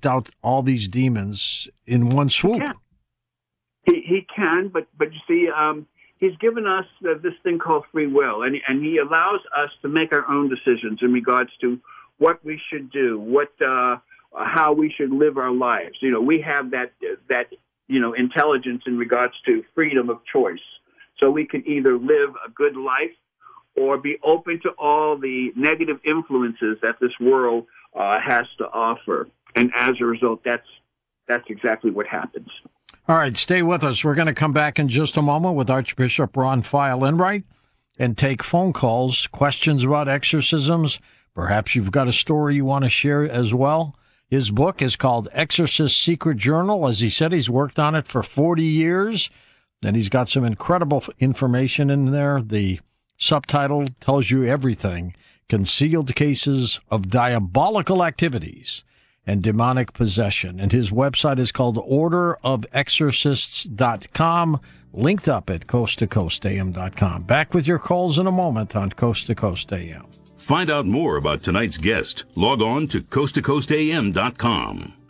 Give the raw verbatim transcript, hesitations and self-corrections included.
wiped out all these demons in one swoop. He, he, he can, but, but you see, um, he's given us uh, this thing called free will, and, and he allows us to make our own decisions in regards to what we should do, what, uh, how we should live our lives. You know, we have that, that, you know, intelligence in regards to freedom of choice. So we can either live a good life or be open to all the negative influences that this world uh, has to offer. And as a result, that's, that's exactly what happens. All right, stay with us. We're going to come back in just a moment with Archbishop Ron Feil Enright and take phone calls, questions about exorcisms. Perhaps you've got a story you want to share as well. His book is called Exorcist Secret Journal. As he said, he's worked on it for forty years, and he's got some incredible information in there. The subtitle tells you everything. Concealed Cases of Diabolical Activities and Demonic Possession. And his website is called order of exorcists dot com, linked up at coast to coast a m dot com. Back with your calls in a moment on Coast to Coast A M. Find out more about tonight's guest. Log on to coast to coast a m dot com.